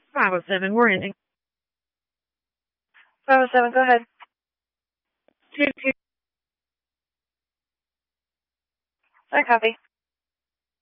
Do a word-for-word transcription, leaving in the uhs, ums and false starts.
five oh seven, we're ending. five oh seven, go ahead. Two, two. I copy.